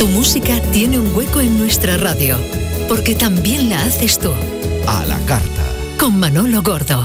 Tu música tiene un hueco en nuestra radio, porque también la haces tú. A la carta. Con Manolo Gordo.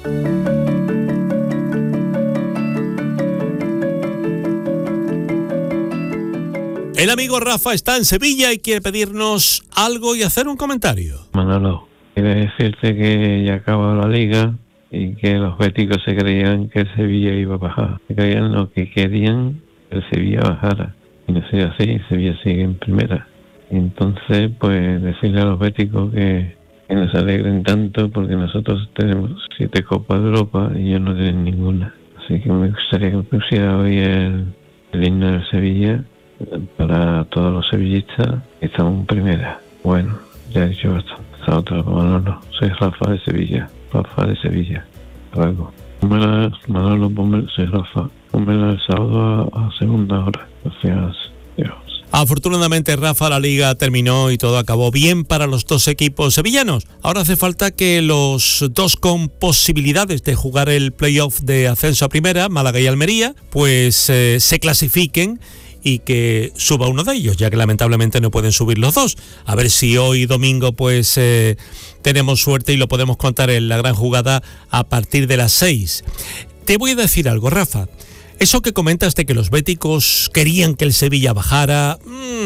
El amigo Rafa está en Sevilla y quiere pedirnos algo y hacer un comentario. Manolo, quiero decirte que ya acabó la liga y que los béticos se creían que el Sevilla iba a bajar. Se creían lo que querían que el Sevilla bajara. Y no sea así, Sevilla sigue en primera. Y entonces, pues, decirle a los béticos que no se alegren tanto porque nosotros tenemos 7 Copas de Europa y ellos no tienen ninguna. Así que me gustaría que pusiera hoy el himno del Sevilla para todos los sevillistas que estamos en primera. Bueno, ya he dicho bastante. Hasta otra, Manolo. Soy Rafa de Sevilla. Rafa de Sevilla. Luego. Manolo, soy Rafa. Pónmela el sábado a segunda hora. Gracias. Dios. Afortunadamente, Rafa, la liga terminó y todo acabó bien para los dos equipos sevillanos. Ahora hace falta que los dos con posibilidades de jugar el playoff de ascenso a primera, Málaga y Almería, pues se clasifiquen y que suba uno de ellos, ya que lamentablemente no pueden subir los dos. A ver si hoy domingo pues tenemos suerte y lo podemos contar en la gran jugada a partir de las 6. Te voy a decir algo, Rafa. Eso que comentas de que los béticos querían que el Sevilla bajara,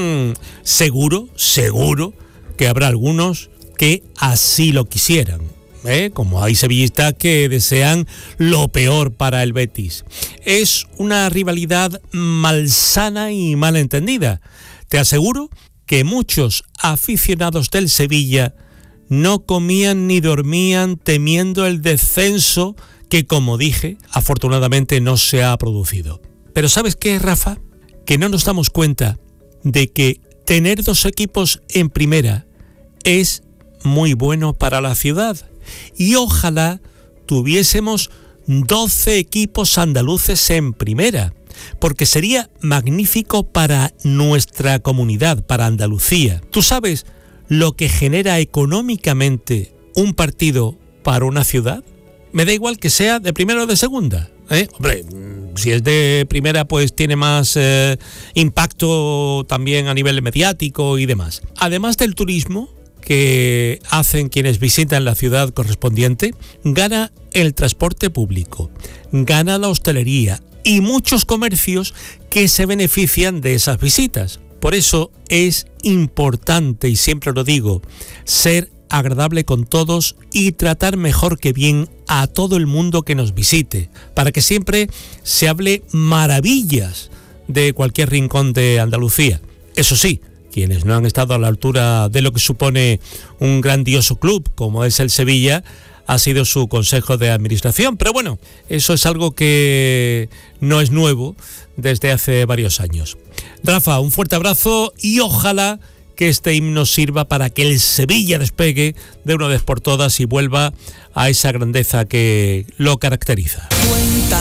seguro que habrá algunos que así lo quisieran. Como hay sevillistas que desean lo peor para el Betis. Es una rivalidad malsana y malentendida. Te aseguro que muchos aficionados del Sevilla no comían ni dormían temiendo el descenso que, como dije, afortunadamente no se ha producido. Pero ¿sabes qué, Rafa? Que no nos damos cuenta de que tener dos equipos en primera es muy bueno para la ciudad. Y ojalá tuviésemos 12 equipos andaluces en primera, porque sería magnífico para nuestra comunidad, para Andalucía. ¿Tú sabes lo que genera económicamente un partido para una ciudad? Me da igual que sea de primera o de segunda. Hombre, si es de primera, pues tiene más impacto también a nivel mediático y demás. Además del turismo que hacen quienes visitan la ciudad correspondiente, gana el transporte público, gana la hostelería y muchos comercios que se benefician de esas visitas. Por eso es importante, y siempre lo digo, ser agradable con todos y tratar mejor que bien a todo el mundo que nos visite, para que siempre se hable maravillas de cualquier rincón de Andalucía. Eso sí, quienes no han estado a la altura de lo que supone un grandioso club como es el Sevilla, ha sido su consejo de administración. Pero bueno, eso es algo que no es nuevo desde hace varios años. Rafa, un fuerte abrazo y ojalá que este himno sirva para que el Sevilla despegue de una vez por todas y vuelva a esa grandeza que lo caracteriza.